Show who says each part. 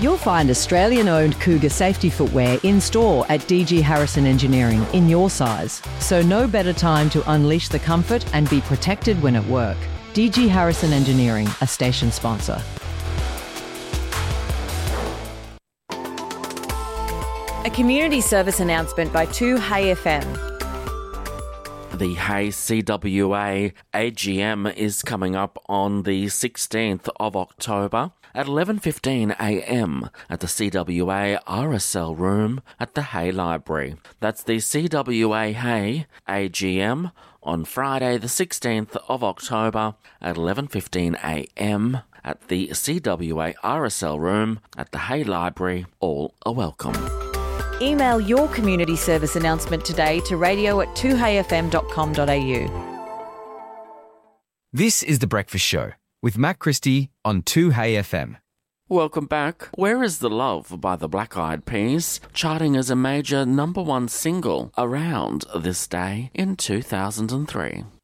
Speaker 1: You'll find Australian-owned Cougar safety footwear in-store at DG Harrison Engineering in your size. So no better time to unleash the comfort and be protected when at work. DG Harrison Engineering, a station sponsor.
Speaker 2: A community service announcement by 2Hey FM.
Speaker 3: The Hey CWA AGM is coming up on the 16th of October at 11:15am at the CWA RSL room at the Hey Library. That's the CWA Hey AGM on Friday the 16th of October at 11:15am at the CWA RSL room at the Hey Library. All are welcome.
Speaker 2: Email your community service announcement today to radio@2heyfm.com.au.
Speaker 4: This is The Breakfast Show with Matt Christie on 2Hey FM.
Speaker 3: Welcome back. Where is the Love by the Black Eyed Peas, charting as a major number one single around this day in 2003.